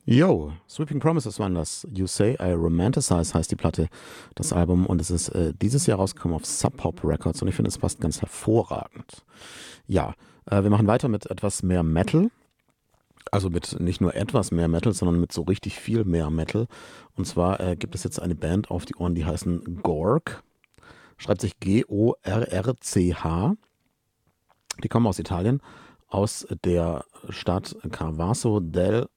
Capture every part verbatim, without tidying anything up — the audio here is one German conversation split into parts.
Yo, Sweeping Promises waren das. You Say I Romanticize heißt die Platte, das Album. Und es ist äh, dieses Jahr rausgekommen auf Sub Pop Records. Und ich finde, es passt ganz hervorragend. Ja, äh, wir machen weiter mit etwas mehr Metal. Also mit nicht nur etwas mehr Metal, sondern mit so richtig viel mehr Metal. Und zwar äh, gibt es jetzt eine Band auf die Ohren, die heißen Gork. Schreibt sich G O R R C H. Die kommen aus Italien, aus der Stadt Carvasso del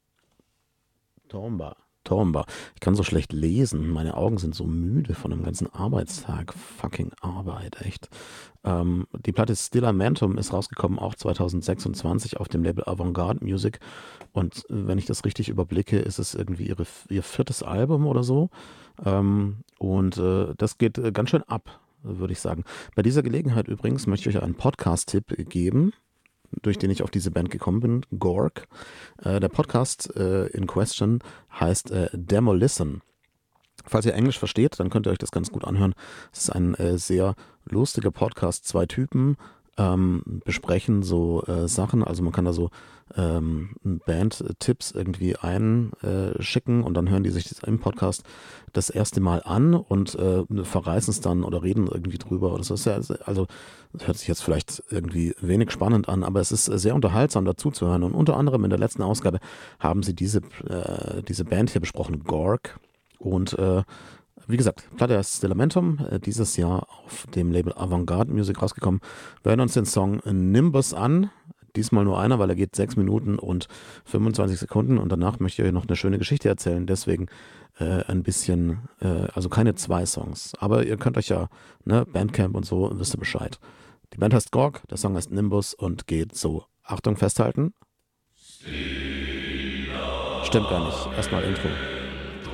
Tomba. Tomba. Ich kann so schlecht lesen. Meine Augen sind so müde von dem ganzen Arbeitstag. Fucking Arbeit, echt. Ähm, die Platte Stillamentum ist rausgekommen, auch zwanzig sechsundzwanzig auf dem Label Avantgarde Music. Und wenn ich das richtig überblicke, ist es irgendwie ihre, ihr viertes Album oder so. Ähm, und äh, das geht äh, ganz schön ab, würde ich sagen. Bei dieser Gelegenheit übrigens möchte ich euch einen Podcast-Tipp geben, durch den ich auf diese Band gekommen bin, Gork. Äh, der Podcast äh, in question heißt äh, Demolisten. Falls ihr Englisch versteht, dann könnt ihr euch das ganz gut anhören. Es ist ein äh, sehr lustiger Podcast. Zwei Typen ähm, besprechen so äh, Sachen. Also man kann da so ähm, Band-Tipps irgendwie einschicken und dann hören die sich das im Podcast das erste Mal an und äh, verreißen es dann oder reden irgendwie drüber. Oder so. Das ist ja, also das hört sich jetzt vielleicht irgendwie wenig spannend an, aber es ist sehr unterhaltsam dazu zu hören. Und unter anderem in der letzten Ausgabe haben sie diese, äh, diese Band hier besprochen, Gork. Und äh, wie gesagt, Platte heißt Stillamentum, äh, dieses Jahr auf dem Label Avantgarde Music rausgekommen. Wir hören uns den Song Nimbus an. Diesmal nur einer, weil er geht sechs Minuten und fünfundzwanzig Sekunden. Und danach möchte ich euch noch eine schöne Geschichte erzählen. Deswegen äh, ein bisschen, äh, also keine zwei Songs. Aber ihr könnt euch ja, ne, Bandcamp und so, wisst ihr Bescheid. Die Band heißt Gork, der Song heißt Nimbus und geht so. Achtung, festhalten. Stimmt gar nicht. Erstmal Intro.